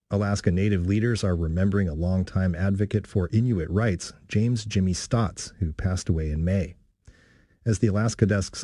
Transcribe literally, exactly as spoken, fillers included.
Alaska Native leaders are remembering a longtime advocate for Inuit rights, James Jimmy Stotts, who passed away in May. As the Alaska Desk's